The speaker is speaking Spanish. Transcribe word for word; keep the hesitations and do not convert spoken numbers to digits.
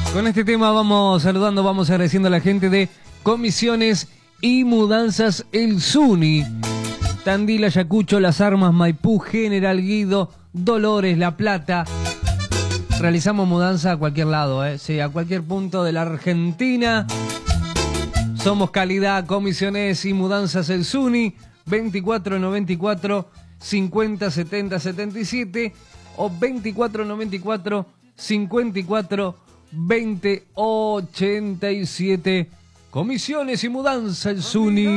Con este tema vamos saludando, vamos agradeciendo a la gente de Comisiones y Mudanzas El Zuni. Tandil, Ayacucho, Las Armas, Maipú, General Guido, Dolores, La Plata. Realizamos mudanza a cualquier lado, ¿eh? Sí, a cualquier punto de la Argentina. Somos calidad, Comisiones y Mudanzas El Zuni. veinticuatro noventa y cuatro, cincuenta setenta setenta y siete o veinticuatro noventa y cuatro, cincuenta y cuatro veinte ochenta y siete. Comisiones y Mudanza El Zuni.